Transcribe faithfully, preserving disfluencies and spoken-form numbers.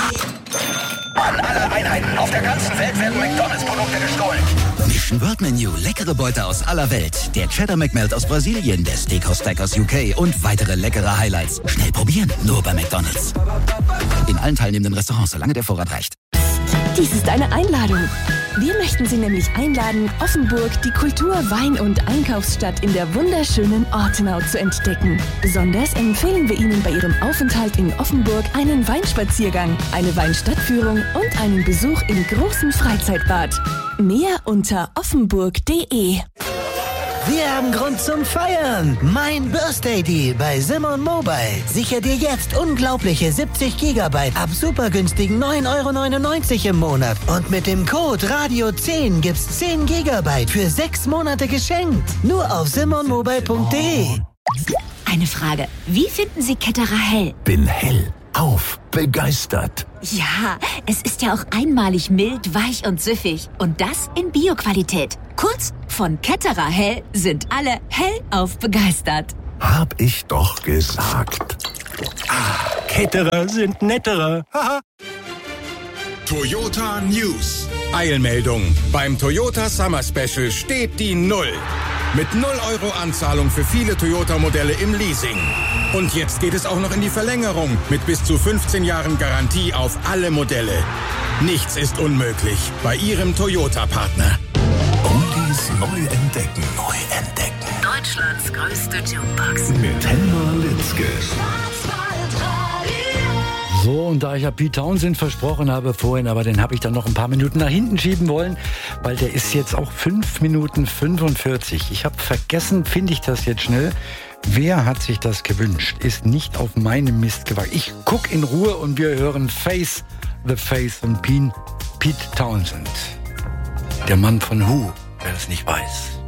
An alle Einheiten auf der ganzen Welt werden McDonalds-Produkte gestohlen. Mission World Menu, leckere Beute aus aller Welt. Der Cheddar McMelt aus Brasilien, der Steakhouse Stack aus U K und weitere leckere Highlights. Schnell probieren, nur bei McDonalds. In allen teilnehmenden Restaurants, solange der Vorrat reicht. Dies ist eine Einladung. Wir möchten Sie nämlich einladen, Offenburg, die Kultur-, Wein- und Einkaufsstadt in der wunderschönen Ortenau zu entdecken. Besonders empfehlen wir Ihnen bei Ihrem Aufenthalt in Offenburg einen Weinspaziergang, eine Weinstadtführung und einen Besuch im großen Freizeitbad. Mehr unter offenburg punkt de. Wir haben Grund zum Feiern. Mein Birthday Deal bei Simon Mobile. Sicher dir jetzt unglaubliche siebzig Gigabyte ab super günstigen neun Euro neunundneunzig im Monat. Und mit dem Code Radio zehn gibt's zehn Gigabyte für sechs Monate geschenkt. Nur auf simon mobile punkt de. Eine Frage. Wie finden Sie Ketterer Hell? Bin hell auf begeistert. Ja, es ist ja auch einmalig mild, weich und süffig. Und das in Bio-Qualität. Kurz, von Ketterer Hell sind alle hellauf begeistert. Hab ich doch gesagt. Ah, Ketterer sind netterer. Toyota News. Eilmeldung. Beim Toyota Summer Special steht die Null. Mit null Euro Anzahlung für viele Toyota-Modelle im Leasing. Und jetzt geht es auch noch in die Verlängerung mit bis zu fünfzehn Jahren Garantie auf alle Modelle. Nichts ist unmöglich bei Ihrem Toyota-Partner. Oldies neu entdecken. Neu entdecken. Deutschlands größte Jukebox. Mit Helma Litzke. So, und da ich ja Pete Townsend versprochen habe vorhin, aber den habe ich dann noch ein paar Minuten nach hinten schieben wollen, weil der ist jetzt auch fünf Minuten fünfundvierzig. Ich habe vergessen, finde ich das jetzt schnell. Wer hat sich das gewünscht? Ist nicht auf meinem Mist gewachsen. Ich guck in Ruhe und wir hören Face the Face von Pete Townsend. Der Mann von Who, wer das nicht weiß.